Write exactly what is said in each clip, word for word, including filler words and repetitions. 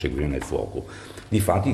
seguire nel fuoco. Difatti,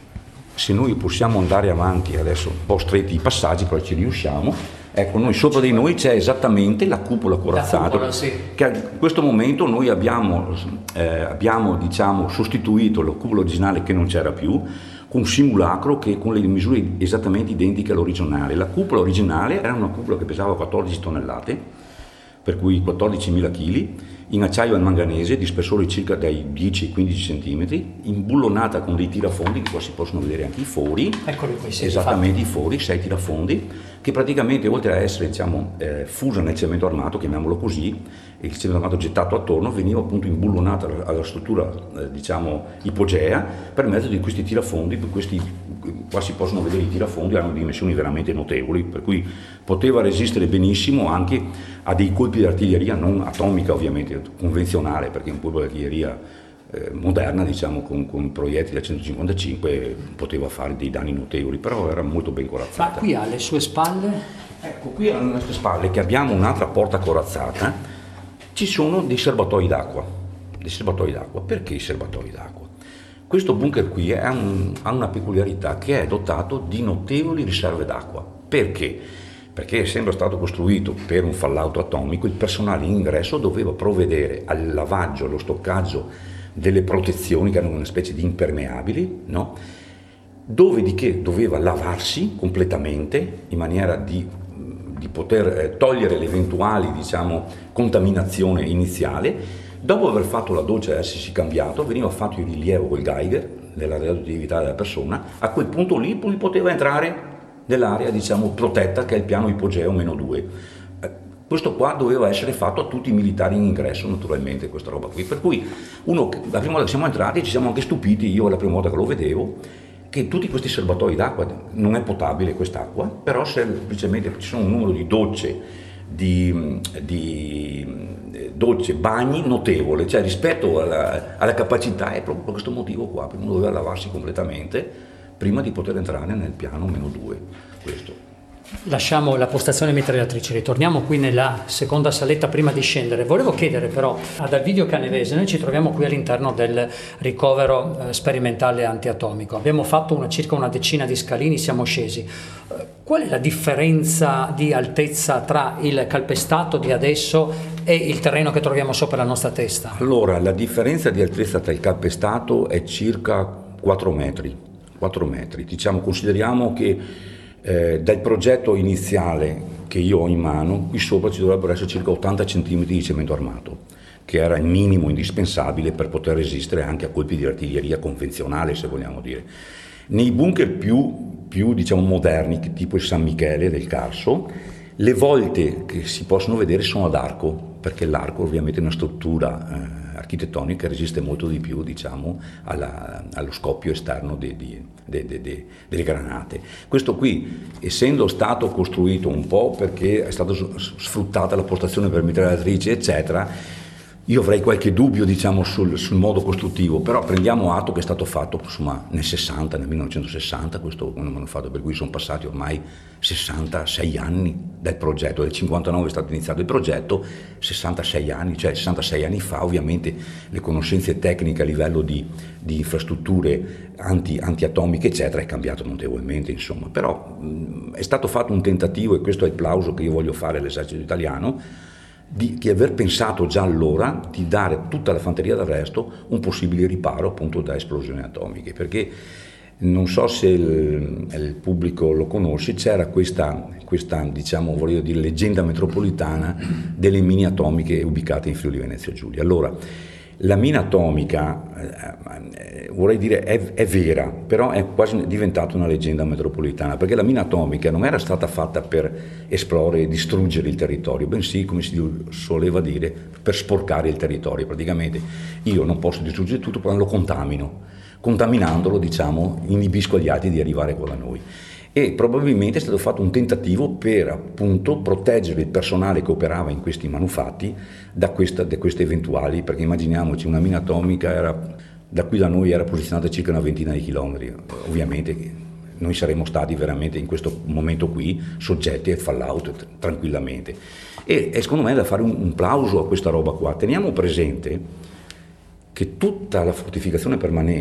se noi possiamo andare avanti, adesso un po' stretti i passaggi, però ci riusciamo, ecco, noi sopra di noi c'è esattamente la cupola corazzata, la cupola, sì. che in questo momento noi abbiamo, eh, abbiamo diciamo, sostituito la cupola originale che non c'era più, con un simulacro che con le misure esattamente identiche all'originale. La cupola originale era una cupola che pesava quattordici tonnellate, per cui quattordicimila chili, in acciaio al manganese di spessore circa dai dieci ai quindici centimetri, imbullonata con dei tirafondi, che qua si possono vedere anche i fori. Eccoli qui, sì, esattamente i fori, sei tirafondi, che praticamente oltre a essere diciamo, eh, fusa nel cemento armato, chiamiamolo così, e il cemento armato gettato attorno, veniva appunto imbullonata alla struttura eh, diciamo ipogea per mezzo di questi tirafondi. Questi, qua si possono vedere i tirafondi, hanno dimensioni veramente notevoli, per cui poteva resistere benissimo anche a dei colpi di artiglieria non atomica, ovviamente convenzionale, perché un colpo di artiglieria eh, moderna, diciamo con, con proiettili a centocinquantacinque poteva fare dei danni notevoli, però era molto ben corazzata. Ma qui alle sue spalle? Ecco, qui alle nostre spalle, che abbiamo un'altra porta corazzata, ci sono dei serbatoi d'acqua. Dei serbatoi d'acqua. Perché i serbatoi d'acqua? Questo bunker qui è un, ha una peculiarità, che è dotato di notevoli riserve d'acqua. Perché? Perché essendo stato costruito per un fallout atomico, il personale in ingresso doveva provvedere al lavaggio, allo stoccaggio delle protezioni, che erano una specie di impermeabili, no? Dopodiché doveva lavarsi completamente in maniera di, di poter eh, togliere l'eventuale diciamo, contaminazione iniziale. Dopo aver fatto la doccia e essersi cambiato, veniva fatto il rilievo col Geiger della radioattività della persona. A quel punto lì poi poteva entrare nell'area diciamo, protetta, che è il piano ipogeo meno due. Eh, questo qua doveva essere fatto a tutti i militari in ingresso, naturalmente, questa roba qui. Per cui uno, la prima volta che siamo entrati ci siamo anche stupiti, io la prima volta che lo vedevo, che tutti questi serbatoi d'acqua, non è potabile quest'acqua, però semplicemente ci sono un numero di docce, di, di docce, bagni notevole, cioè rispetto alla, alla capacità è proprio per questo motivo qua, perché uno doveva lavarsi completamente prima di poter entrare nel piano meno due. Questo. Lasciamo la postazione mitragliatrice, ritorniamo qui nella seconda saletta prima di scendere. Volevo chiedere però ad Alvidio Canevese, noi ci troviamo qui all'interno del ricovero eh, sperimentale antiatomico, abbiamo fatto una, circa una decina di scalini, siamo scesi. Eh, qual è la differenza di altezza tra il calpestato di adesso e il terreno che troviamo sopra la nostra testa? Allora, la differenza di altezza tra il calpestato è circa quattro metri. quattro metri, diciamo, consideriamo che Eh, dal progetto iniziale che io ho in mano, qui sopra ci dovrebbero essere circa ottanta centimetri di cemento armato, che era il minimo indispensabile per poter resistere anche a colpi di artiglieria convenzionale, se vogliamo dire. Nei bunker più, più diciamo, moderni, tipo il San Michele del Carso, le volte che si possono vedere sono ad arco, perché l'arco ovviamente è una struttura eh, architettonica che resiste molto di più diciamo, alla, allo scoppio esterno de, de, de, de, de, delle granate. Questo qui, essendo stato costruito un po' perché è stata sfruttata la postazione per mitragliatrici eccetera, io avrei qualche dubbio diciamo, sul, sul modo costruttivo, però prendiamo atto che è stato fatto insomma, nel sessanta, nel millenovecentosessanta, questo quando mi hanno fatto, per cui sono passati ormai sessantasei anni dal progetto, nel cinquantanove è stato iniziato il progetto, sessantasei anni, cioè sessantasei anni fa ovviamente le conoscenze tecniche a livello di, di infrastrutture anti, antiatomiche eccetera è cambiato notevolmente insomma, però mh, è stato fatto un tentativo, e questo è il plauso che io voglio fare all'esercito italiano, Di, di aver pensato già allora di dare a tutta la fanteria d'arresto un possibile riparo appunto da esplosioni atomiche, perché non so se il, il pubblico lo conosce, c'era questa, questa diciamo voglio dire leggenda metropolitana delle mine atomiche ubicate in Friuli Venezia Giulia. Allora la mina atomica eh, vorrei dire è, è vera, però è quasi diventata una leggenda metropolitana, perché la mina atomica non era stata fatta per esplorare e distruggere il territorio, bensì, come si soleva dire, per sporcare il territorio. Praticamente io non posso distruggere tutto, però lo contamino, contaminandolo diciamo inibisco gli altri di arrivare qua da noi. E probabilmente è stato fatto un tentativo per appunto proteggere il personale che operava in questi manufatti da, questa, da queste eventuali, perché immaginiamoci una mina atomica era, da qui da noi era posizionata circa una ventina di chilometri, ovviamente noi saremmo stati veramente in questo momento qui soggetti al fallout tranquillamente. E, e secondo me è da fare un, un plauso a questa roba qua. Teniamo presente che tutta la fortificazione permanente